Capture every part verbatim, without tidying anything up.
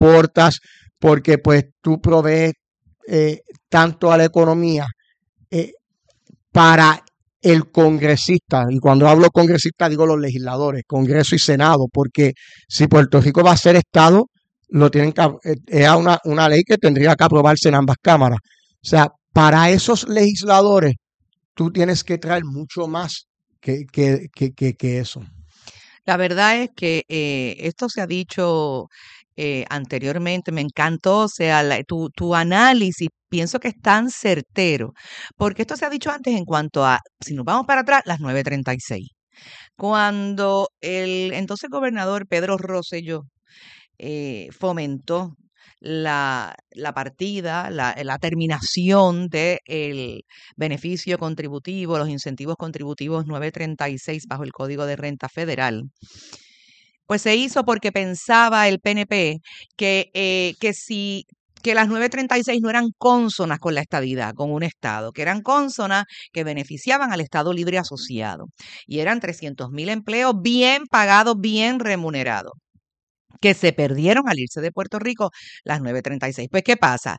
aportas, porque pues tú provees eh, tanto a la economía eh, para el congresista, y cuando hablo congresista digo los legisladores, Congreso y Senado, porque si Puerto Rico va a ser Estado, lo tienen que, es una, una ley que tendría que aprobarse en ambas cámaras. O sea, para esos legisladores, tú tienes que traer mucho más que, que, que, que, que eso. La verdad es que eh, esto se ha dicho eh, anteriormente, me encantó, o sea, la- tu, tu análisis, pienso que es tan certero, porque esto se ha dicho antes en cuanto a, si nos vamos para atrás, las nueve treinta y seis. Cuando el entonces gobernador Pedro Rosselló eh, fomentó la, la partida, la, la terminación del beneficio contributivo, los incentivos contributivos nueve treinta y seis bajo el Código de Renta Federal, pues se hizo porque pensaba el P N P que, eh, que si que las nueve treinta y seis no eran cónsonas con la estadidad, con un Estado, que eran cónsonas que beneficiaban al Estado Libre Asociado. Y eran trescientos mil empleos bien pagados, bien remunerados, que se perdieron al irse de Puerto Rico las nueve treinta y seis. Pues, ¿qué pasa?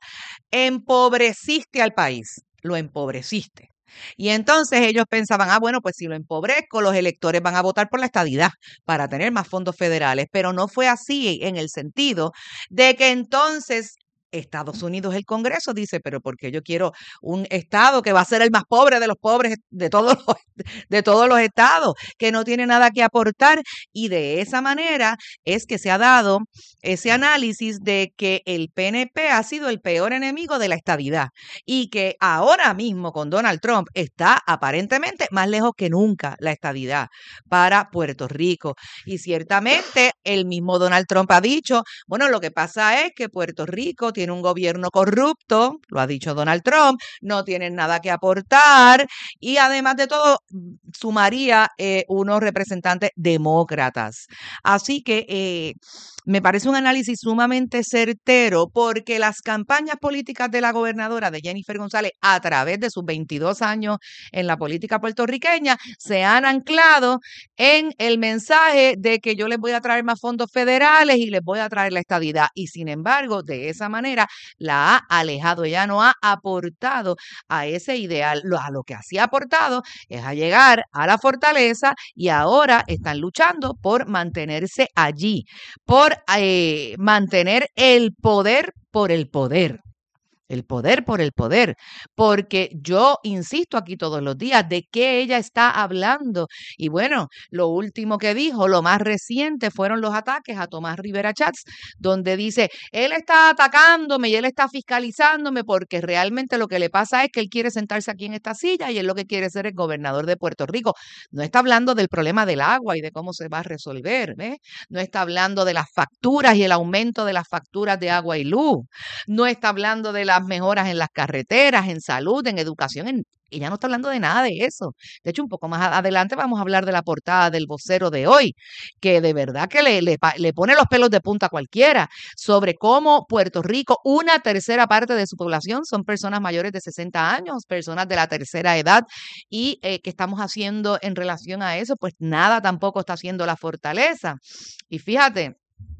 Empobreciste al país, lo empobreciste. Y entonces ellos pensaban, ah, bueno, pues si lo empobrezco, los electores van a votar por la estadidad para tener más fondos federales, pero no fue así en el sentido de que entonces Estados Unidos, el Congreso dice, pero porque yo quiero un estado que va a ser el más pobre de los pobres de todos los, de todos los estados, que no tiene nada que aportar, y de esa manera es que se ha dado ese análisis de que el P N P ha sido el peor enemigo de la estadidad y que ahora mismo con Donald Trump está aparentemente más lejos que nunca la estadidad para Puerto Rico. Y ciertamente el mismo Donald Trump ha dicho, bueno, lo que pasa es que Puerto Rico tiene un gobierno corrupto, lo ha dicho Donald Trump, no tienen nada que aportar y además de todo sumaría eh, unos representantes demócratas. Así que eh, me parece un análisis sumamente certero porque las campañas políticas de la gobernadora de Jennifer González a través de sus veintidós años en la política puertorriqueña se han anclado en el mensaje de que yo les voy a traer más fondos federales y les voy a traer la estadidad. Y sin embargo, de esa manera la ha alejado, ella no ha aportado a ese ideal. Lo, a lo que sí ha aportado es a llegar a la fortaleza y ahora están luchando por mantenerse allí, por eh, mantener el poder por el poder. El poder por el poder, porque yo insisto aquí todos los días de qué ella está hablando. Y bueno, lo último que dijo, lo más reciente, fueron los ataques a Tomás Rivera Chats, donde dice, él está atacándome y él está fiscalizándome porque realmente lo que le pasa es que él quiere sentarse aquí en esta silla y él lo que quiere ser el gobernador de Puerto Rico. No está hablando del problema del agua y de cómo se va a resolver, ¿ves? No está hablando de las facturas y el aumento de las facturas de agua y luz. No está hablando de las mejoras en las carreteras, en salud, en educación, en, ella no está hablando de nada de eso. De hecho, un poco más adelante vamos a hablar de la portada del vocero de hoy, que de verdad que le, le, le pone los pelos de punta a cualquiera, sobre cómo Puerto Rico, una tercera parte de su población son personas mayores de sesenta años, personas de la tercera edad, y eh, ¿qué estamos haciendo en relación a eso? Pues nada tampoco está haciendo la fortaleza. Y fíjate,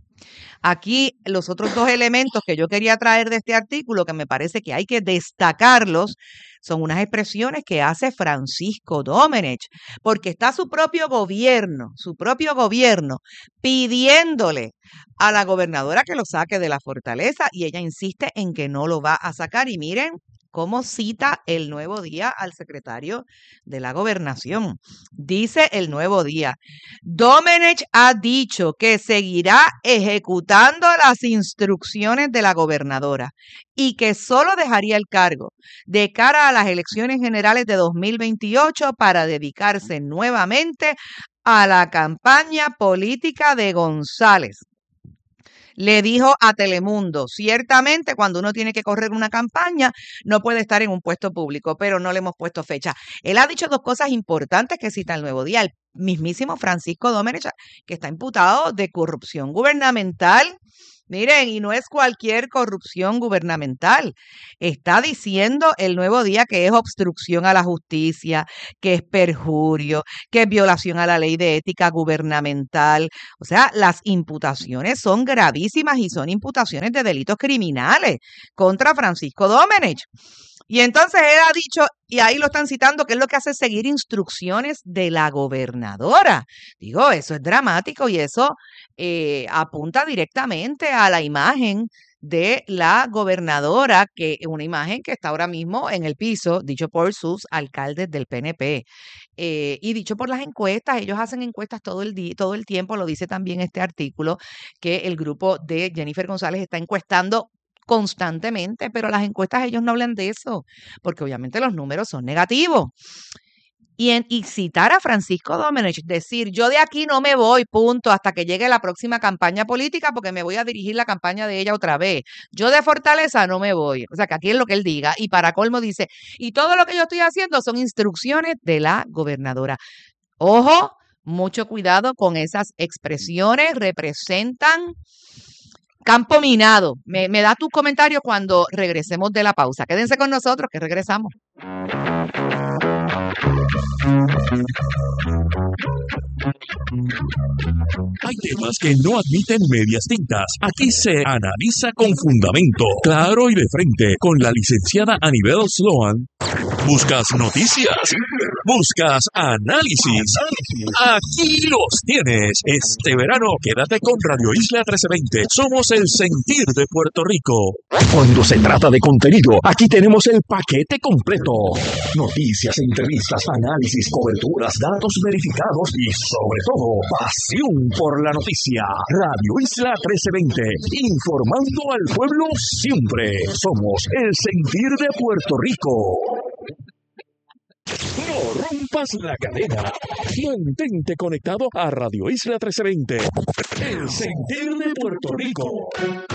aquí los otros dos elementos que yo quería traer de este artículo, que me parece que hay que destacarlos, son unas expresiones que hace Francisco Domenech, porque está su propio gobierno, su propio gobierno, pidiéndole a la gobernadora que lo saque de la fortaleza y ella insiste en que no lo va a sacar. Y miren cómo cita el Nuevo Día al secretario de la Gobernación. Dice el Nuevo Día, Domenech ha dicho que seguirá ejecutando las instrucciones de la gobernadora y que solo dejaría el cargo de cara a las elecciones generales de dos mil veintiocho para dedicarse nuevamente a la campaña política de González. Le dijo a Telemundo, ciertamente cuando uno tiene que correr una campaña no puede estar en un puesto público, pero no le hemos puesto fecha. Él ha dicho dos cosas importantes que cita el Nuevo Día. El mismísimo Francisco Domenech, que está imputado de corrupción gubernamental, Miren, y no es cualquier corrupción gubernamental. Está diciendo el Nuevo Día que es obstrucción a la justicia, que es perjurio, que es violación a la ley de ética gubernamental. O sea, las imputaciones son gravísimas y son imputaciones de delitos criminales contra Francisco Domenech. Y entonces él ha dicho, y ahí lo están citando, que es lo que hace es seguir instrucciones de la gobernadora. Digo, eso es dramático y eso eh, apunta directamente a la imagen de la gobernadora, que es una imagen que está ahora mismo en el piso, dicho por sus alcaldes del P N P. Eh, y dicho por las encuestas, ellos hacen encuestas todo el día, todo el tiempo, lo dice también este artículo, que el grupo de Jennifer González está encuestando constantemente, pero las encuestas ellos no hablan de eso, porque obviamente los números son negativos. Y, en, y citar a Francisco Domenech, decir, yo de aquí no me voy, punto, hasta que llegue la próxima campaña política, porque me voy a dirigir la campaña de ella otra vez. Yo de Fortaleza no me voy. O sea, que aquí es lo que él diga. Y para colmo dice, y todo lo que yo estoy haciendo son instrucciones de la gobernadora. Ojo, mucho cuidado con esas expresiones, representan campo minado. Me, me da tus comentarios cuando regresemos de la pausa. Quédense con nosotros, que regresamos. Hay temas que no admiten medias tintas. Aquí se analiza con fundamento, claro y de frente, con la licenciada Anibel Sloan. ¿Buscas noticias? ¿Buscas análisis? Aquí los tienes. Este verano quédate con Radio Isla trece veinte. Somos el sentir de Puerto Rico. Cuando se trata de contenido, aquí tenemos el paquete completo. Noticias, entrevistas, análisis, coberturas, datos verificados y sobre todo, pasión por la noticia. Radio Isla trece veinte. Informando al pueblo siempre. Somos el sentir de Puerto Rico. No rompas la cadena. Mantente conectado a Radio Isla trece veinte. El sentir de Puerto Rico.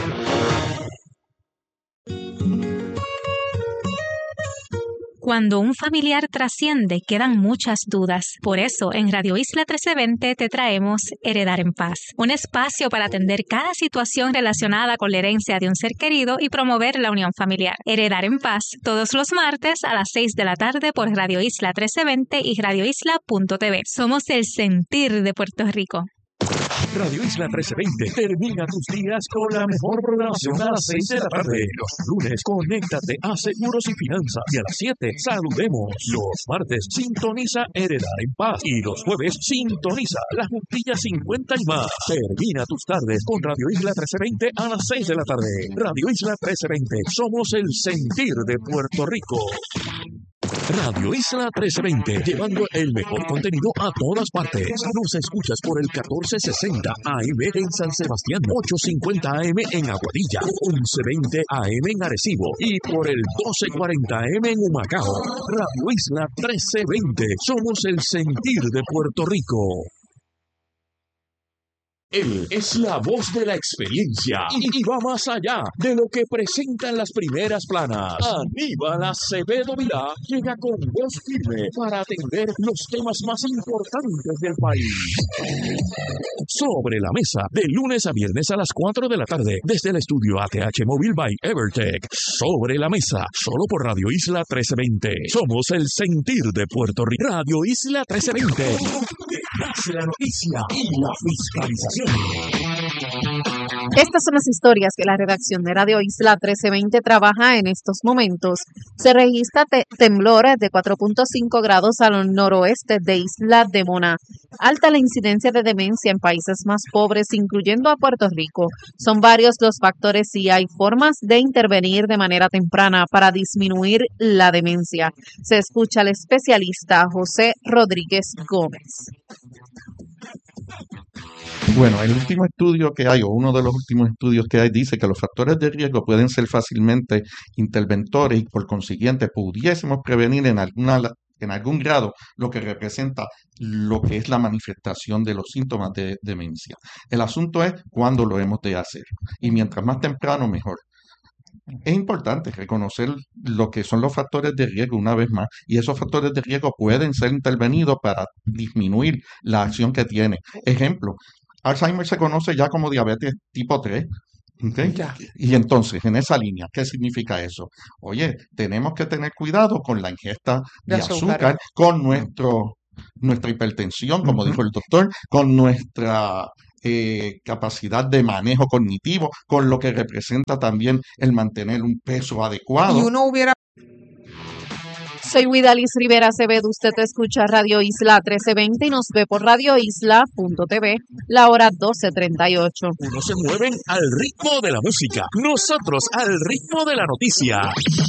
Cuando un familiar trasciende, quedan muchas dudas. Por eso, en Radio Isla trece veinte te traemos Heredar en Paz, un espacio para atender cada situación relacionada con la herencia de un ser querido y promover la unión familiar. Heredar en Paz, todos los martes a las seis de la tarde por Radio Isla trece veinte y radio isla punto t v. Somos el sentir de Puerto Rico. Radio Isla trece veinte termina tus días con la mejor programación a las seis de la tarde. Los lunes, conéctate a Seguros y Finanzas. Y a las siete, saludemos. Los martes, sintoniza Heredar en Paz. Y los jueves, sintoniza La Juntilla cincuenta y más. Termina tus tardes con Radio Isla trece veinte a las seis de la tarde. Radio Isla trece veinte, somos el sentir de Puerto Rico. Radio Isla trece veinte, llevando el mejor contenido a todas partes. Nos escuchas por el catorce sesenta A M en San Sebastián, ochocientos cincuenta A M en Aguadilla, once veinte A M en Arecibo y por el doce cuarenta A M en Humacao. Radio Isla trece veinte, somos el sentir de Puerto Rico. Él es la voz de la experiencia y, y va más allá de lo que presentan las primeras planas. Aníbal Acevedo Vilá llega con voz firme para atender los temas más importantes del país. Sobre la mesa, de lunes a viernes a las cuatro de la tarde, desde el estudio A T H Móvil by Evertech. Sobre la mesa, solo por Radio Isla trece veinte. Somos el sentir de Puerto Rico. Radio Isla trece veinte. Nace la noticia y la fiscalización. Estas son las historias que la redacción de Radio Isla trece veinte trabaja en estos momentos. Se registra te temblores de cuatro punto cinco grados al noroeste de Isla de Mona. Alta la incidencia de demencia en países más pobres, incluyendo a Puerto Rico. Son varios los factores y hay formas de intervenir de manera temprana para disminuir la demencia. Se escucha al especialista José Rodríguez Gómez. Bueno, el último estudio que hay, o uno de los últimos estudios que hay, dice que los factores de riesgo pueden ser fácilmente interventores y por consiguiente pudiésemos prevenir en alguna en algún grado lo que representa lo que es la manifestación de los síntomas de demencia. El asunto es cuándo lo hemos de hacer y mientras más temprano mejor. Es importante reconocer lo que son los factores de riesgo una vez más y esos factores de riesgo pueden ser intervenidos para disminuir la acción que tiene. Ejemplo, Alzheimer se conoce ya como diabetes tipo tres ¿Ok? Ya. Y entonces, en esa línea, ¿qué significa eso? Oye, tenemos que tener cuidado con la ingesta de De azúcar. azúcar, con nuestro, nuestra hipertensión, como Ujú. dijo el doctor, con nuestra eh, capacidad de manejo cognitivo, con lo que representa también el mantener un peso Y adecuado. uno hubiera Soy Widalis Rivera Acevedo, usted escucha Radio Isla trece veinte y nos ve por radio isla punto t v, la hora doce treinta y ocho. Unos se mueven al ritmo de la música, nosotros al ritmo de la noticia.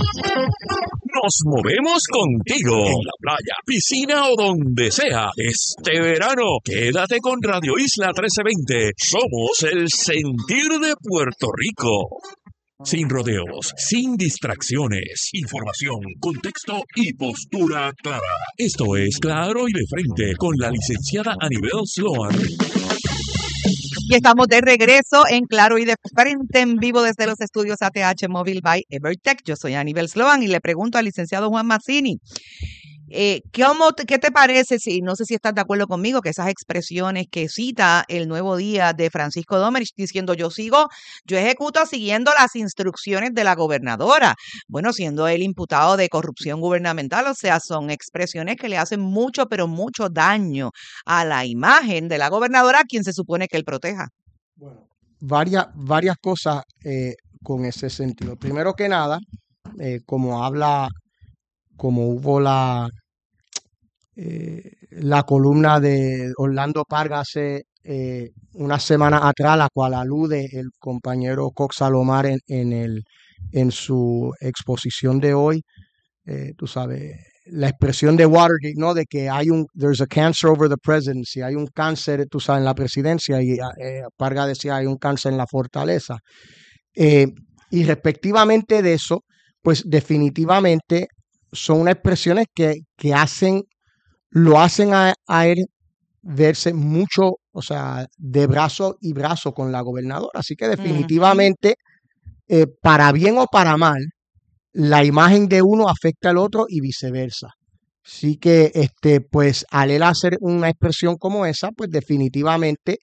Nos movemos contigo en la playa, piscina o donde sea. Este verano, quédate con Radio Isla trece veinte. Somos el sentir de Puerto Rico. Sin rodeos, sin distracciones, información, contexto y postura clara. Esto es Claro y de Frente con la licenciada Anibel Sloan. Y estamos de regreso en Claro y de Frente, en vivo desde los estudios A T H Mobile by Evertech. Yo soy Anibel Sloan y le pregunto al licenciado Juan Mazzini, eh, ¿cómo te- ¿qué te parece, si no sé si estás de acuerdo conmigo, que esas expresiones que cita el Nuevo Día de Francisco Domenech diciendo yo sigo, yo ejecuto siguiendo las instrucciones de la gobernadora? Bueno, siendo él imputado de corrupción gubernamental, o sea, son expresiones que le hacen mucho, pero mucho daño a la imagen de la gobernadora, a quien se supone que él proteja. Bueno, varias, varias cosas eh, con ese sentido. Primero que nada, eh, como habla, como hubo la, eh, la columna de Orlando Parga hace eh, una semana atrás, la cual alude el compañero Cox Salomar en, en, el, en su exposición de hoy, eh, tú sabes, la expresión de Watergate, ¿no? De que hay un, there's a cancer over the presidency, hay un cáncer, tú sabes, en la presidencia, y eh, Parga decía, hay un cáncer en la fortaleza. Eh, y respectivamente de eso, pues definitivamente son unas expresiones que, que hacen, lo hacen a, a él verse mucho, o sea, de brazo y brazo con la gobernadora. Así que Ujú. definitivamente, eh, para bien o para mal, la imagen de uno afecta al otro y viceversa. Así que, este, pues, al él hacer una expresión como esa, pues definitivamente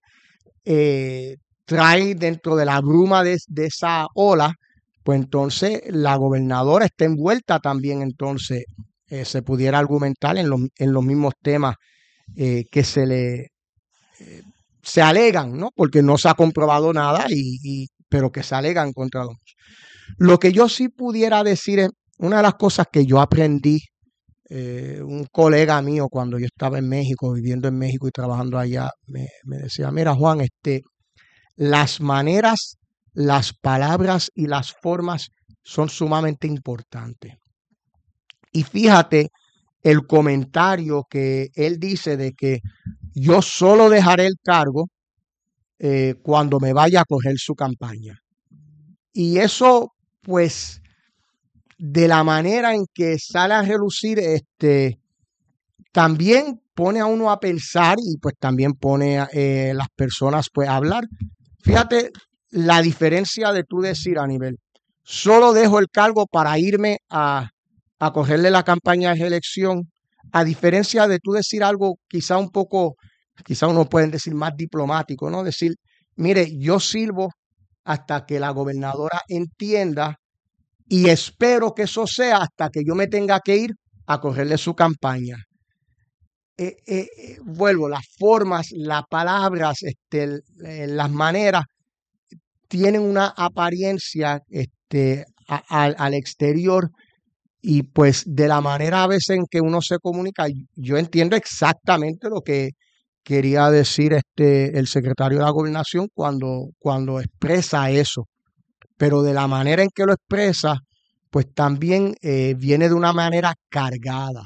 eh, trae dentro de la bruma de, de esa ola, pues entonces la gobernadora está envuelta también, entonces eh, se pudiera argumentar en los, en los mismos temas eh, que se le eh, se alegan, ¿no? Porque no se ha comprobado nada, y, y- pero que se alegan contra los. Lo que yo sí pudiera decir es una de las cosas que yo aprendí, eh, un colega mío cuando yo estaba en México, viviendo en México y trabajando allá, me, me decía, mira Juan, este, las maneras, las palabras y las formas son sumamente importantes. Y fíjate el comentario que él dice de que yo solo dejaré el cargo eh, cuando me vaya a coger su campaña. Y eso, pues, de la manera en que sale a relucir, este, también pone a uno a pensar, y pues también pone a eh, las personas pues a hablar. Fíjate la diferencia de tú decir, a nivel, solo dejo el cargo para irme a, a cogerle la campaña de reelección, a diferencia de tú decir algo quizá un poco, quizá uno puede decir más diplomático, ¿no? Decir, mire, yo sirvo hasta que la gobernadora entienda, y espero que eso sea hasta que yo me tenga que ir a cogerle su campaña. Eh, eh, eh, vuelvo, las formas, las palabras, este, el- eh, las maneras tienen una apariencia este, a- al al exterior, y pues de la manera a veces en que uno se comunica, yo entiendo exactamente lo que quería decir este, el secretario de la gobernación cuando, cuando expresa eso, pero de la manera en que lo expresa, pues también eh, viene de una manera cargada,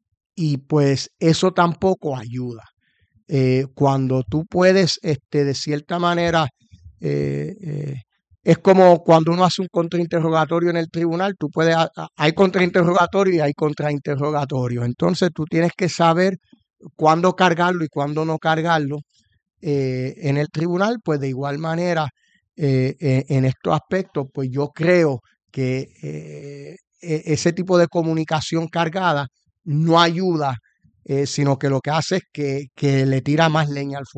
y pues eso tampoco ayuda. Eh, cuando tú puedes, este, de cierta manera, eh, eh, es como cuando uno hace un contrainterrogatorio en el tribunal, tú puedes, ha- ha- hay contrainterrogatorio y hay contrainterrogatorio. Entonces tú tienes que saber cuándo cargarlo y cuándo no cargarlo. Eh, en el tribunal, pues de igual manera, eh, eh, en estos aspectos, pues yo creo que eh, e- ese tipo de comunicación cargada no ayuda, eh, sino que lo que hace es que, que le tira más leña al fuego.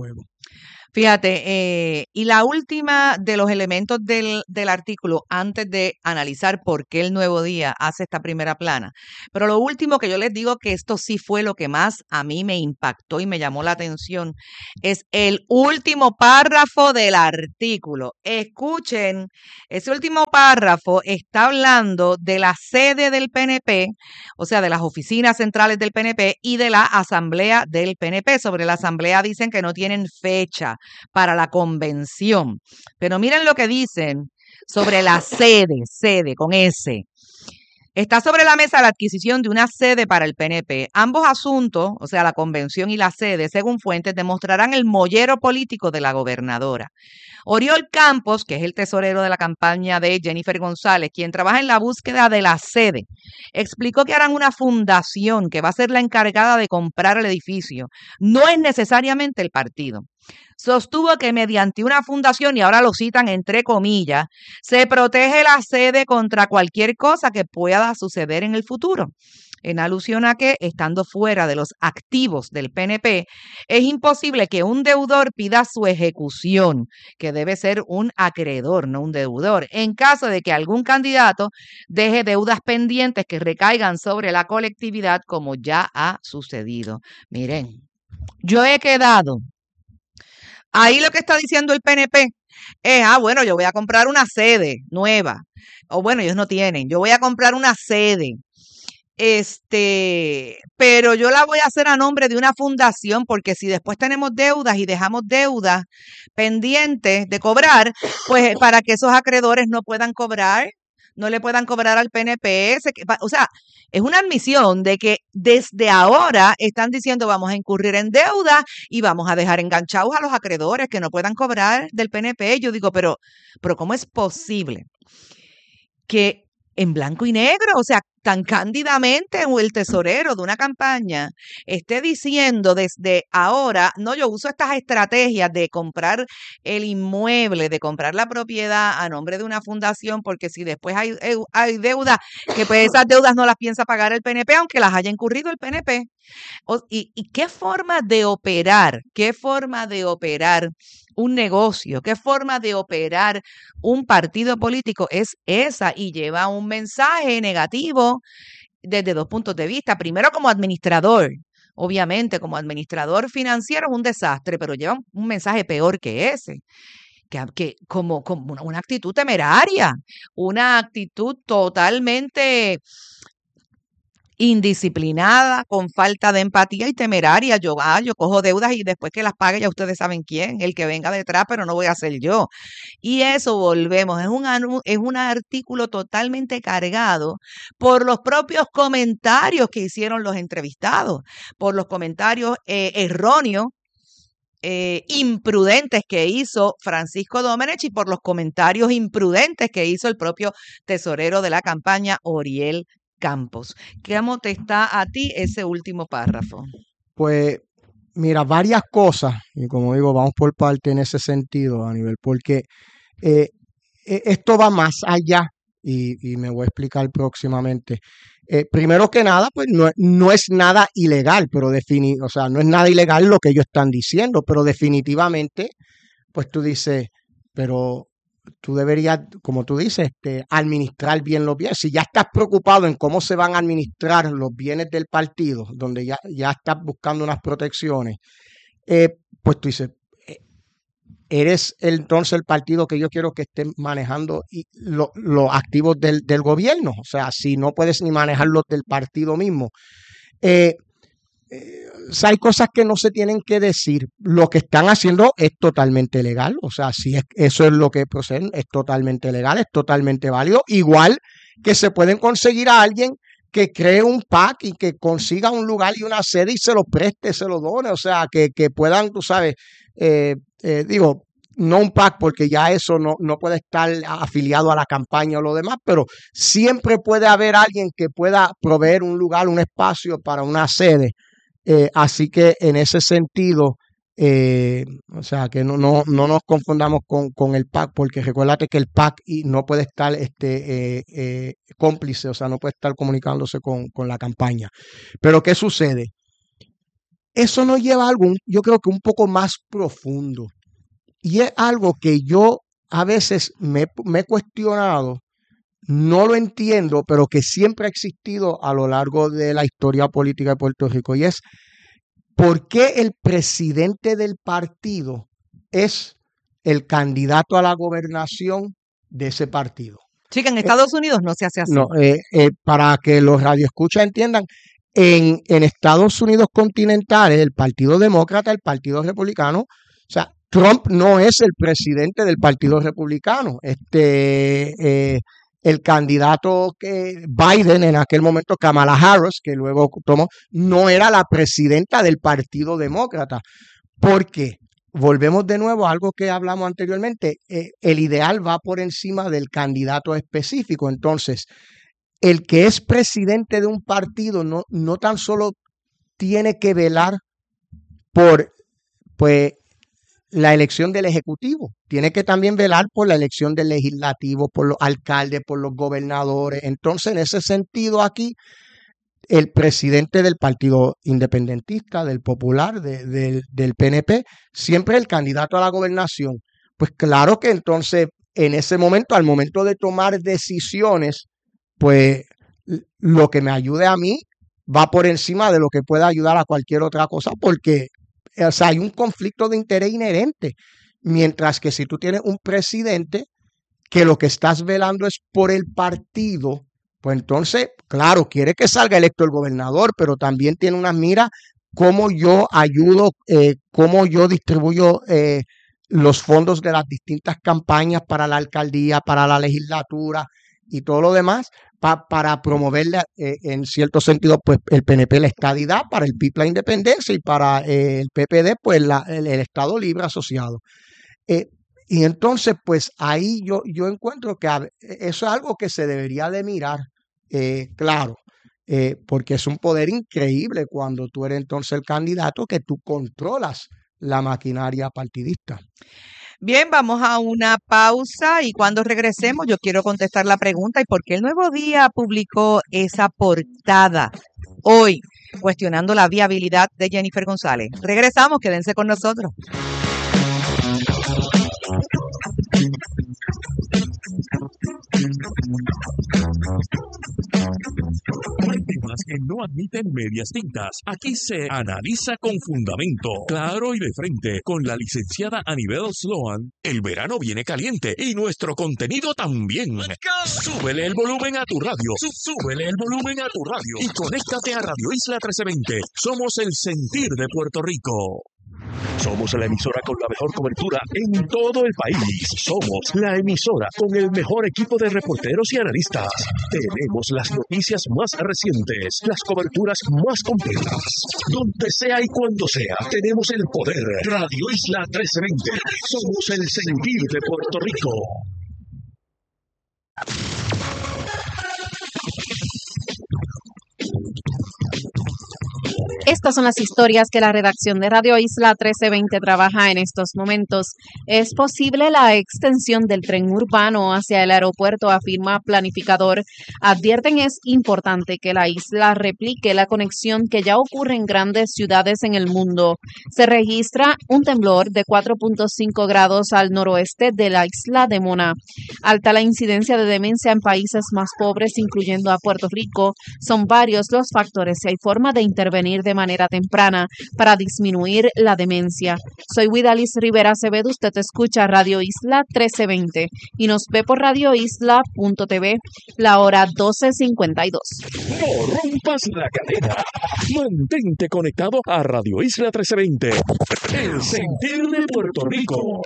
Fíjate, eh, y la última de los elementos del, del artículo, antes de analizar por qué el Nuevo Día hace esta primera plana, pero lo último que yo les digo, que esto sí fue lo que más a mí me impactó y me llamó la atención, es el último párrafo del artículo. Escuchen, ese último párrafo está hablando de la sede del P N P, o sea, de las oficinas centrales del P N P y de la asamblea del P N P. Sobre la asamblea dicen que no tienen fecha para la convención. Pero miren lo que dicen sobre la sede, sede con S. Está sobre la mesa la adquisición de una sede para el P N P. Ambos asuntos, o sea, la convención y la sede, según fuentes, demostrarán el mollero político de la gobernadora. Oriol Campos, que es el tesorero de la campaña de Jennifer González, quien trabaja en la búsqueda de la sede, explicó que harán una fundación que va a ser la encargada de comprar el edificio. No es necesariamente el partido. Sostuvo que mediante una fundación, y ahora lo citan entre comillas, se protege la sede contra cualquier cosa que pueda suceder en el futuro. En alusión a que, estando fuera de los activos del P N P, es imposible que un deudor pida su ejecución, que debe ser un acreedor, no un deudor, en caso de que algún candidato deje deudas pendientes que recaigan sobre la colectividad, como ya ha sucedido. Miren, yo he quedado. Ahí lo que está diciendo el P N P es, ah, bueno, yo voy a comprar una sede nueva. O bueno, ellos no tienen. Yo voy a comprar una sede. Este, pero yo la voy a hacer a nombre de una fundación, porque si después tenemos deudas y dejamos deudas pendientes de cobrar, pues para que esos acreedores no puedan cobrar, no le puedan cobrar al P N P. O sea, es una admisión de que desde ahora están diciendo vamos a incurrir en deuda y vamos a dejar enganchados a los acreedores que no puedan cobrar del P N P. Yo digo, pero, pero ¿cómo es posible que en blanco y negro, o sea, tan cándidamente el tesorero de una campaña esté diciendo desde ahora, no, yo uso estas estrategias de comprar el inmueble, de comprar la propiedad a nombre de una fundación, porque si después hay, hay deudas, que pues esas deudas no las piensa pagar el P N P, aunque las haya incurrido el P N P. O, y, y qué forma de operar, qué forma de operar un negocio, qué forma de operar un partido político es esa, y lleva un mensaje negativo desde dos puntos de vista. Primero, como administrador, obviamente como administrador financiero es un desastre, pero lleva un, un mensaje peor que ese, que, que como, como una, una actitud temeraria, una actitud totalmente indisciplinada, con falta de empatía y temeraria. Yo, ah, yo cojo deudas y después que las pague ya ustedes saben quién, el que venga detrás, pero no voy a ser yo. Y eso volvemos, es un, es un artículo totalmente cargado por los propios comentarios que hicieron los entrevistados, por los comentarios eh, erróneos, Eh, imprudentes que hizo Francisco Domenech y por los comentarios imprudentes que hizo el propio tesorero de la campaña, Oriol Campos. ¿Cómo te está a ti ese último párrafo? Pues mira, varias cosas, y como digo, vamos por parte en ese sentido, a nivel, porque eh, esto va más allá, y, y me voy a explicar próximamente. Eh, primero que nada, pues no, no es nada ilegal, pero defini, o sea, no es nada ilegal lo que ellos están diciendo, pero definitivamente, pues tú dices, pero tú deberías, como tú dices, este, administrar bien los bienes. Si ya estás preocupado en cómo se van a administrar los bienes del partido, donde ya, ya estás buscando unas protecciones, eh, pues tú dices, eres el, entonces el partido que yo quiero que esté manejando los lo activos del, del gobierno. O sea, si no puedes ni manejar los del partido mismo. Eh, eh, o sea, hay cosas que no se tienen que decir. Lo que están haciendo es totalmente legal. O sea, si es, eso es lo que proceden, es totalmente legal, es totalmente válido. Igual que se pueden conseguir a alguien que cree un PAC y que consiga un lugar y una sede y se lo preste, se lo done. O sea, que, que puedan, tú sabes, eh, eh, digo, no un PAC porque ya eso no, no puede estar afiliado a la campaña o lo demás, pero siempre puede haber alguien que pueda proveer un lugar, un espacio para una sede. Eh, así que en ese sentido, eh, o sea, que no, no, no nos confundamos con, con el PAC, porque recuérdate que el PAC no puede estar este, eh, eh, cómplice, o sea, no puede estar comunicándose con, con la campaña. Pero ¿qué sucede? eso nos lleva a algo, yo creo que un poco más profundo. Y es algo que yo a veces me, me he cuestionado, no lo entiendo, pero que siempre ha existido a lo largo de la historia política de Puerto Rico. Y es, ¿por qué el presidente del partido es el candidato a la gobernación de ese partido? Sí, que en Estados Unidos no se hace así. No, eh, eh, para que los radioescuchas entiendan, en, en Estados Unidos continentales, el Partido Demócrata, el Partido Republicano, o sea, Trump no es el presidente del Partido Republicano. Este, eh, el candidato que Biden, en aquel momento Kamala Harris, que luego tomó, no era la presidenta del Partido Demócrata. ¿Por qué? Volvemos de nuevo a algo que hablamos anteriormente. Eh, el ideal va por encima del candidato específico. Entonces, el que es presidente de un partido no, no tan solo tiene que velar por, pues, la elección del ejecutivo, tiene que también velar por la elección del legislativo, por los alcaldes, por los gobernadores. Entonces, en ese sentido aquí, el presidente del Partido Independentista, del Popular, de, de, del P N P, siempre el candidato a la gobernación. Pues claro que entonces, en ese momento, al momento de tomar decisiones, pues lo que me ayude a mí va por encima de lo que pueda ayudar a cualquier otra cosa, porque o sea, hay un conflicto de interés inherente. Mientras que si tú tienes un presidente que lo que estás velando es por el partido, pues entonces, claro, quiere que salga electo el gobernador, pero también tiene unas miras cómo yo ayudo, eh, cómo yo distribuyo eh, los fondos de las distintas campañas para la alcaldía, para la legislatura y todo lo demás, pa, para promover eh, en cierto sentido pues el P N P la estadidad, para el P I B la independencia y para eh, el P P D pues la, el, el Estado Libre Asociado. Eh, y entonces pues ahí yo, yo encuentro que a, eso es algo que se debería de mirar, eh, claro, eh, porque es un poder increíble cuando tú eres entonces el candidato, que tú controlas la maquinaria partidista. Bien, vamos a una pausa y cuando regresemos yo quiero contestar la pregunta: ¿y por qué el Nuevo Día publicó esa portada hoy cuestionando la viabilidad de Jennifer González? Regresamos, quédense con nosotros. Temas que no admiten medias tintas. Aquí se analiza con fundamento, claro y de frente, con la licenciada Anibel Sloan. El verano viene caliente y nuestro contenido también. Súbele el volumen a tu radio. Súbele el volumen a tu radio y conéctate a Radio Isla trece veinte. Somos el sentir de Puerto Rico. Somos la emisora con la mejor cobertura en todo el país. Somos la emisora con el mejor equipo de reporteros y analistas. Tenemos las noticias más recientes, las coberturas más completas. Donde sea y cuando sea, tenemos el poder. Radio Isla trece veinte. Somos el sentir de Puerto Rico. Estas son las historias que la redacción de Radio Isla trece veinte trabaja en estos momentos. Es posible la extensión del tren urbano hacia el aeropuerto, afirma planificador. Advierten es importante que la isla replique la conexión que ya ocurre en grandes ciudades en el mundo. Se registra un temblor de cuatro punto cinco grados al noroeste de la isla de Mona. Alta la incidencia de demencia en países más pobres, incluyendo a Puerto Rico. Son varios los factores y hay forma de intervenir de manera temprana para disminuir la demencia. Soy Widalis Rivera Acevedo, usted escucha Radio Isla trece veinte y nos ve por radio isla punto t v, la hora doce cincuenta y dos. No rompas la cadena. Mantente conectado a Radio Isla trece veinte. El sentir de Puerto Rico.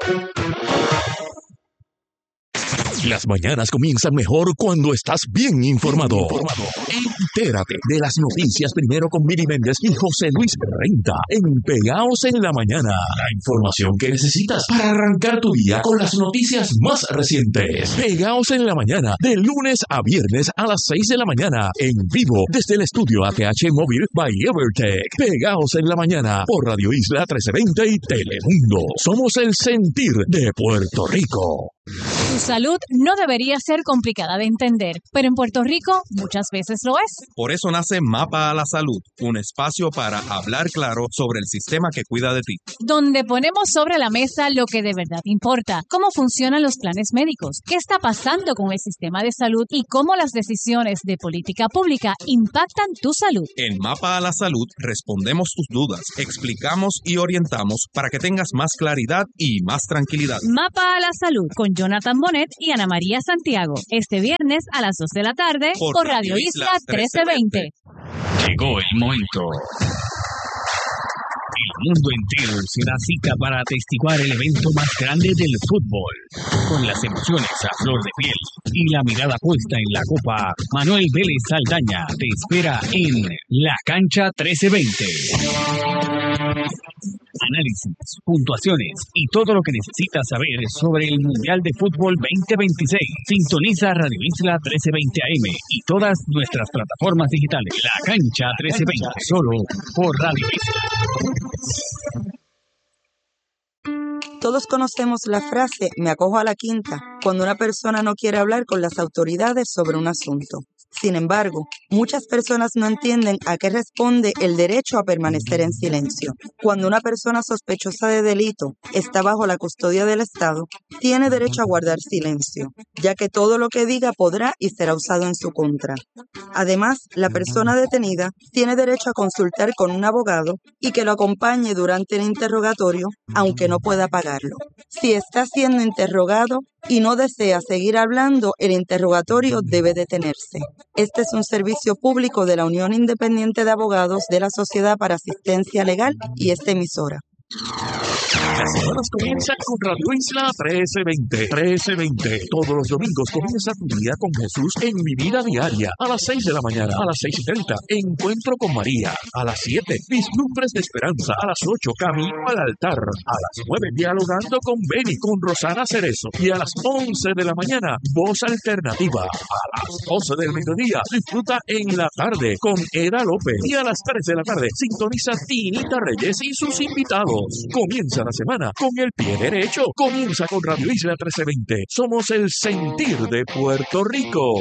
Las mañanas comienzan mejor cuando estás bien informado. Entérate de las noticias primero con Miri Méndez y José Luis Renta en Pegaos en la Mañana. La información que necesitas para arrancar tu día con las noticias más recientes. Pegaos en la Mañana, de lunes a viernes a las seis de la mañana, en vivo desde el estudio A T H Móvil by Evertech. Pegaos en la Mañana por Radio Isla trece veinte y Telemundo. Somos el sentir de Puerto Rico. Tu salud no debería ser complicada de entender, pero en Puerto Rico muchas veces lo es. Por eso nace Mapa a la Salud, un espacio para hablar claro sobre el sistema que cuida de ti. Donde ponemos sobre la mesa lo que de verdad importa, cómo funcionan los planes médicos, qué está pasando con el sistema de salud y cómo las decisiones de política pública impactan tu salud. En Mapa a la Salud respondemos tus dudas, explicamos y orientamos para que tengas más claridad y más tranquilidad. Mapa a la Salud con Jonathan Bonet y Ana María Santiago. Este viernes a las dos de la tarde por, por Radio Isla trece veinte. Llegó el momento. El mundo entero se da cita para atestiguar el evento más grande del fútbol. Con las emociones a flor de piel y la mirada puesta en la copa, Manuel Vélez Saldaña te espera en La Cancha trece veinte. Análisis, puntuaciones y todo lo que necesitas saber sobre el Mundial de Fútbol veinte veintiséis. Sintoniza Radio Isla trece veinte A M y todas nuestras plataformas digitales. La Cancha trece veinte, solo por Radio Isla. Todos conocemos la frase "me acojo a la quinta" cuando una persona no quiere hablar con las autoridades sobre un asunto. Sin embargo, muchas personas no entienden a qué responde el derecho a permanecer en silencio. Cuando una persona sospechosa de delito está bajo la custodia del Estado, tiene derecho a guardar silencio, ya que todo lo que diga podrá y será usado en su contra. Además, la persona detenida tiene derecho a consultar con un abogado y que lo acompañe durante el interrogatorio, aunque no pueda pagarlo. Si está siendo interrogado y no desea seguir hablando, el interrogatorio debe detenerse. Este es un servicio público de la Unión Independiente de Abogados de la Sociedad para Asistencia Legal y esta emisora. Las semanas comienzan con Radio Isla trece veinte. trece veinte. Todos los domingos comienza tu día con Jesús en Mi Vida Diaria. A las seis de la mañana, a las seis y treinta, Encuentro con María. A las siete, Vislumbres de Esperanza. A las ocho, Camino al Altar. A las nueve, Dialogando con Beni, con Rosana Cerezo. Y a las once de la mañana, Voz Alternativa. A las doce del mediodía, disfruta En la Tarde con Eda López. Y a las tres de la tarde, sintoniza Tinita Reyes y sus invitados. Comienza la semana con el pie derecho. Comienza con Radio Isla trece veinte. Somos el sentir de Puerto Rico.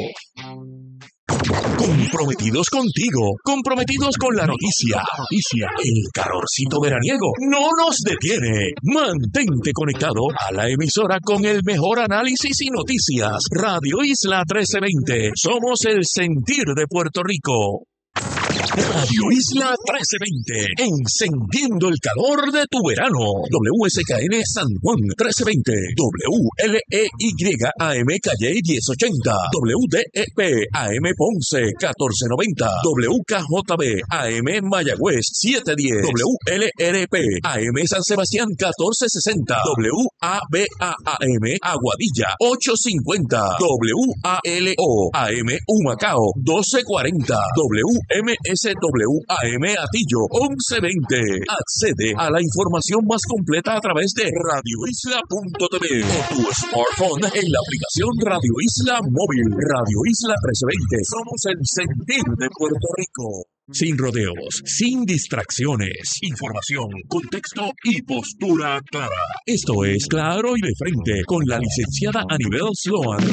Comprometidos contigo, comprometidos con la noticia. Noticia, el calorcito veraniego no nos detiene. Mantente conectado a la emisora con el mejor análisis y noticias. Radio Isla trece veinte. Somos el sentir de Puerto Rico. Radio Isla trece veinte, encendiendo el calor de tu verano. W S K N San Juan trece veinte, W L E Y A M Calle diez ochenta, W D E P A M Ponce catorce noventa, W K J B A M Mayagüez setecientos diez, W L R P A M San Sebastián catorce sesenta, W A B A A M Aguadilla ochocientos cincuenta, W A L O A M Humacao doce cuarenta, W M S W A M Atillo once veinte. Accede a la información más completa a través de radio isla punto t v o tu smartphone en la aplicación Radio Isla Móvil. Radio Isla trece veinte. Somos el sentir de Puerto Rico. Sin rodeos, sin distracciones, información, contexto y postura clara. Esto es Claro y de Frente con la licenciada Anibel Sloan.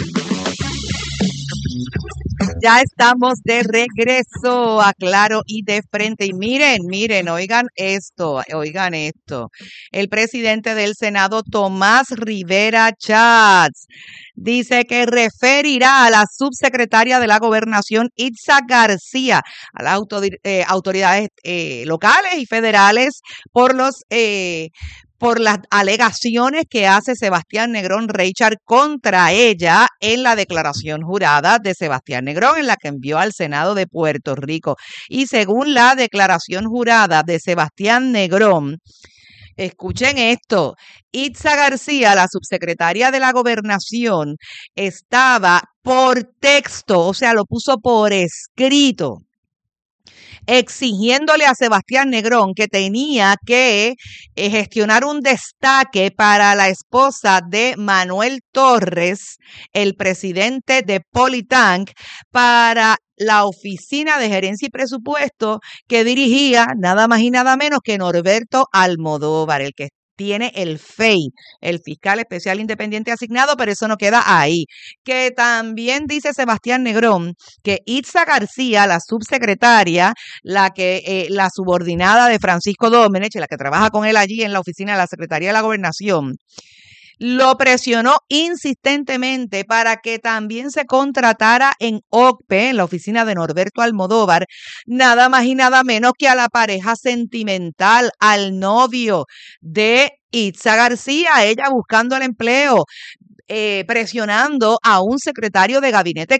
Ya estamos de regreso a Claro y de Frente. Y miren, miren, oigan esto, oigan esto. El presidente del Senado, Tomás Rivera Chats, dice que referirá a la subsecretaria de la Gobernación, Itza García, a las eh, autoridades eh, locales y federales por los... Eh, por las alegaciones que hace Sebastián Negrón Reichard contra ella en la declaración jurada de Sebastián Negrón, en la que envió al Senado de Puerto Rico. Y según la declaración jurada de Sebastián Negrón, escuchen esto, Itza García, la subsecretaria de la Gobernación, estaba por texto, o sea, lo puso por escrito, exigiéndole a Sebastián Negrón que tenía que eh, gestionar un destaque para la esposa de Manuel Torres, el presidente de Politank, para la oficina de gerencia y presupuesto que dirigía nada más y nada menos que Norberto Almodóvar, el que tiene el F E I, el fiscal especial independiente asignado, pero eso no queda ahí. Que también dice Sebastián Negrón que Itza García, la subsecretaria, la que eh, la subordinada de Francisco Domenech, la que trabaja con él allí en la oficina de la Secretaría de la Gobernación, lo presionó insistentemente para que también se contratara en O C P E, en la oficina de Norberto Almodóvar, nada más y nada menos que a la pareja sentimental, al novio de Itza García, ella buscando el empleo, eh, presionando a un secretario de gabinete